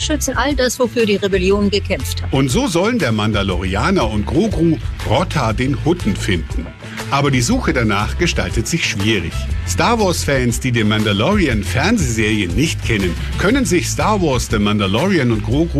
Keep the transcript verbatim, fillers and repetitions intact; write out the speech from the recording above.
beschützen all das, wofür die Rebellion gekämpft hat. Und so sollen der Mandalorianer und Grogu Rotta den Hutten finden. Aber die Suche danach gestaltet sich schwierig. Star Wars-Fans, die die Mandalorian-Fernsehserie nicht kennen, können sich Star Wars, The Mandalorian und Grogu